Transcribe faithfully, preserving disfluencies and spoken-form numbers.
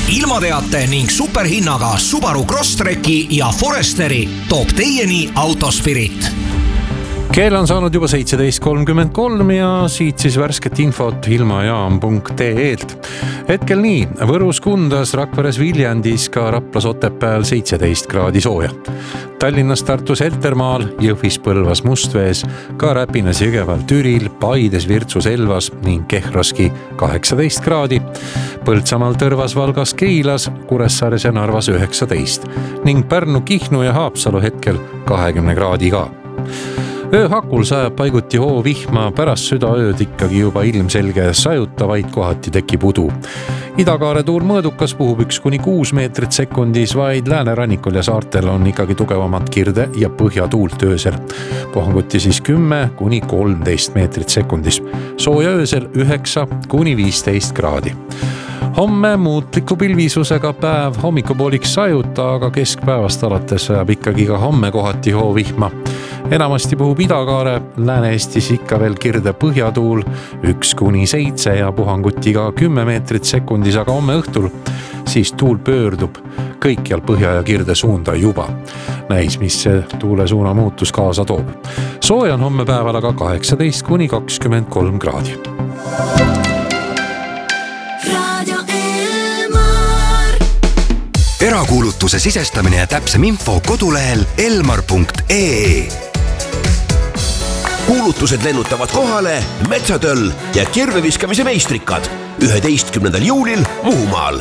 ilmateate ning superhinnaga Subaru Crosstreki ja Foresteri toob teieni Autospirit. Kell on saanud juba seitseteist kolmkümmend kolm ja siit siis värsket infot ilmajaam punkt ee-lt. Hetkel nii, Võrus, Kundas, Rakveres, Viljandis, ka Raplas, Otepääl seitseteist kraadi sooja. Tallinnas, Tartus, Heltermaal, Jõhvis, Põlvas, Mustvees, ka Räpinas, Jõgeval, Türil, Paides, Virtsus, Elvas ning Kehraski kaheksateist kraadi. Põltsamaal, Tõrvas, Valgas, Keilas, Kuressaares ja Narvas üheksateist ning Pärnu, Kihnu ja Haapsalu hetkel kahekümne kraadi ka. Ööhakul sajab paiguti hoo vihma, pärast südaööd ikkagi juba ilmselge sajuta, vaid kohati tekib udu. Idakaare tuul mõõdukas puhub üks kuni kuus meetrit sekundis, vaid läänerannikul ja saartel on ikkagi tugevamat kirde ja põhjatuult öösel. Puhanguti siis kümme kuni kolmteist meetrit sekundis. Sooja öösel üheksa kuni viisteist kraadi. Homme muutliku pilvisusega päev, hommikupooliks sajuta, aga keskpäevast alates sajab ikkagi ka homme kohati hoo vihma. Enamasti puhub idakaare, Lääne-Eestis ikka veel kirde põhjatuul üks kuni seitse ja puhanguti ka kümme meetrit sekundis, aga homme õhtul siis tuul pöördub kõikjal põhja ja kirde suunda juba. Näis, mis see tuule suuna muutus kaasa toob. Sooja on homme päeval aga kaheksateist kuni kakskümmend kolm kraadi. Erakuulutuse sisestamine ja täpsem info kodulehel elmar punkt ee. Kuulutused lennutavad kohale Metsatöll ja kirveviskamise meistrikad üheteistkümnendal juulil Muhumaal.